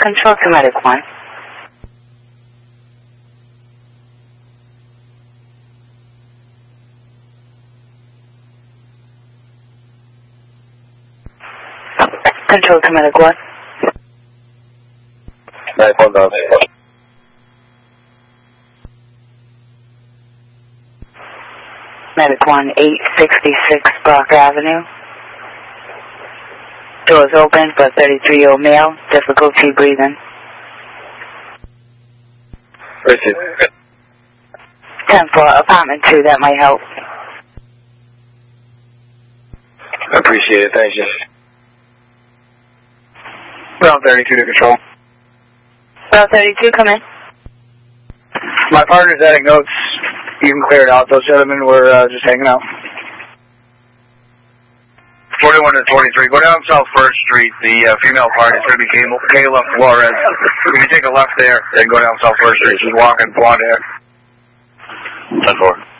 Control to Medic 1. Control to Medic 1. Medic 1 down. Medic 1, 866 Brock Avenue. Doors open for 33-year-old male, difficulty breathing. Richard. 10 for apartment 2, that might help. I appreciate it, thank you. Ground 32 to control. Ground 32, come in. My partner's adding notes. You can clear it out. Those gentlemen were just hanging out. 41 to 23. Go down South 1st Street. The female part is going to be Kayla Flores. If you take a left there, then go down South 1st Street. She's walking blonde hair. 10-4.